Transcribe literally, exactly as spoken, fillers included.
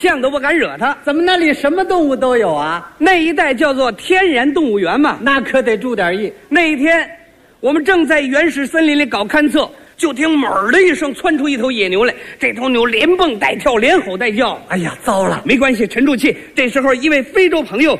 这样都不敢惹它。 怎么那里什么动物都有啊？ 那一带叫做天然动物园嘛。 那可得注点意。 那一天，我们正在原始森林里搞勘测，就听猛儿的一声窜出一头野牛来。这头牛连蹦带跳，连吼带叫。 哎呀，糟了！ 没关系，沉住气。这时候，一位非洲朋友